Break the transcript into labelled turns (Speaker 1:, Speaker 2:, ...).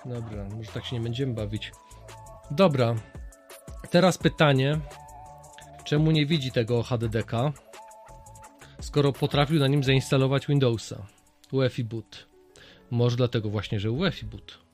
Speaker 1: Dobra, może tak się nie będziemy bawić. Dobra, teraz pytanie, czemu nie widzi tego HDDK, skoro potrafił na nim zainstalować Windowsa, UEFI boot. Może dlatego właśnie, że UEFI boot.